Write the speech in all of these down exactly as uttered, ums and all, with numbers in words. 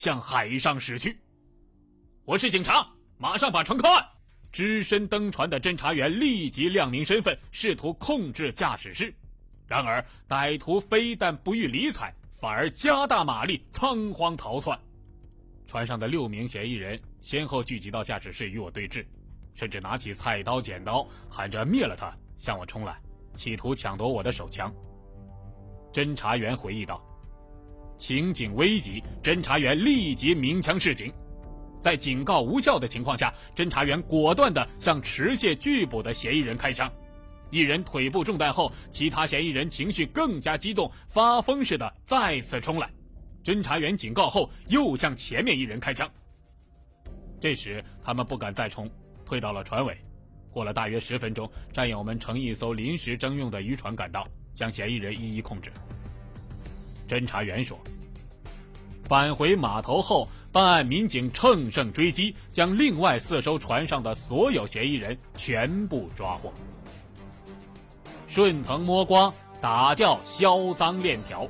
向海上驶去。我是警察，马上把船靠岸。只身登船的侦查员立即亮明身份，试图控制驾驶室。然而歹徒非但不予理睬，反而加大马力仓皇逃窜。船上的六名嫌疑人先后聚集到驾驶室与我对峙，甚至拿起菜刀剪刀喊着灭了他向我冲来，企图抢夺我的手枪。侦查员回忆道，情景危急，侦查员立即鸣枪示警。在警告无效的情况下，侦查员果断地向持械拒捕的嫌疑人开枪。一人腿部中弹后，其他嫌疑人情绪更加激动，发疯似的再次冲来。侦查员警告后，又向前面一人开枪。这时他们不敢再冲，退到了船尾。过了大约十分钟，战友们乘一艘临时征用的渔船赶到，将嫌疑人一一控制。侦查员说，返回码头后，办案民警乘胜追击，将另外四艘船上的所有嫌疑人全部抓获。顺藤摸瓜，打掉销赃链条。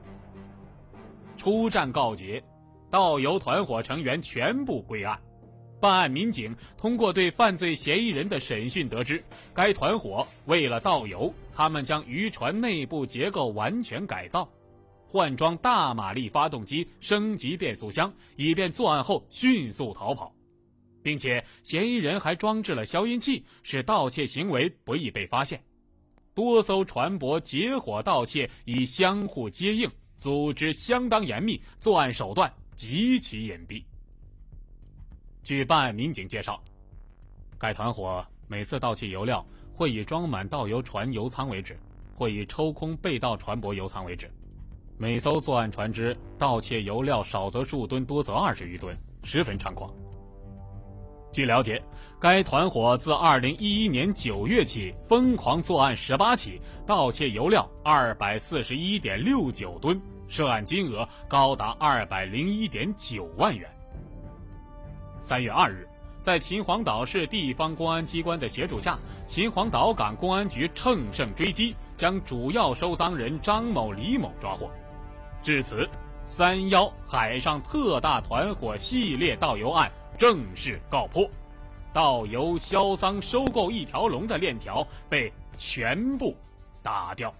出战告捷，盗油团伙成员全部归案。办案民警通过对犯罪嫌疑人的审讯得知，该团伙为了盗油，他们将渔船内部结构完全改造，换装大马力发动机，升级变速箱，以便作案后迅速逃跑，并且嫌疑人还装置了消音器，使盗窃行为不易被发现。多艘船舶结伙盗窃以相互接应，组织相当严密，作案手段极其隐蔽。据办案民警介绍，该团伙每次盗窃油料会以装满盗油船油舱为止，会以抽空被盗船舶油舱为止。每艘作案船只盗窃油料少则数吨，多则二十余吨，十分猖狂。据了解，该团伙自二零一一年九月起疯狂作案十八起，盗窃油料二百四十一点六九吨，涉案金额高达二百零一点九万元。三月二日，在秦皇岛市地方公安机关的协助下，秦皇岛港公安局乘胜追击，将主要收赃人张某、李某抓获。至此，三幺海上特大团伙系列盗油案正式告破，盗油销赃收购一条龙的链条被全部打掉。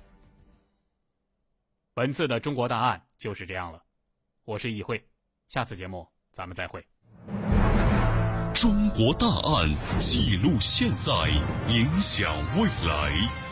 本次的中国大案就是这样了。我是易会，下次节目咱们再会。 中国大案记录现在，影响未来。